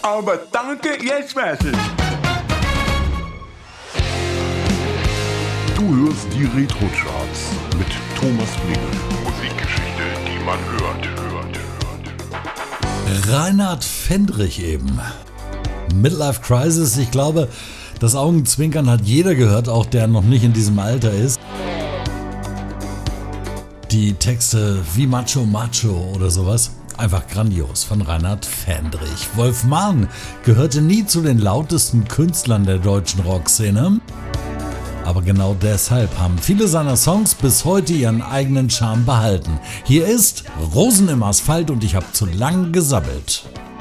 Aber danke, jetzt weiß ich. Du hörst die Retro-Charts mit Thomas Blingel. Musikgeschichte, die man hört. Reinhard Fendrich eben. Midlife Crisis, ich glaube, das Augenzwinkern hat jeder gehört, auch der noch nicht in diesem Alter ist. Die Texte wie Macho Macho oder sowas, einfach grandios von Reinhard Fendrich. Wolf Mahn gehörte nie zu den lautesten Künstlern der deutschen Rockszene. Aber genau deshalb haben viele seiner Songs bis heute ihren eigenen Charme behalten. Hier ist Rosen im Asphalt und ich habe zu lang gesabbelt.